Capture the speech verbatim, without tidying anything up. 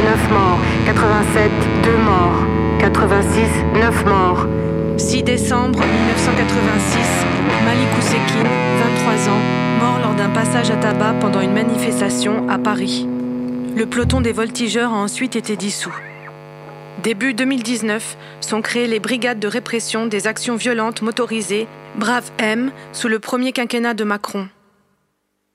neuf morts. quatre-vingt-sept, deux morts. quatre-vingt-six, neuf morts. six décembre mille neuf cent quatre-vingt-six, Malik Oussekine, vingt-trois ans, mort lors d'un passage à tabac pendant une manifestation à Paris. Le peloton des voltigeurs a ensuite été dissous. Début deux mille dix-neuf, sont créées les brigades de répression des actions violentes motorisées, Brave M, sous le premier quinquennat de Macron.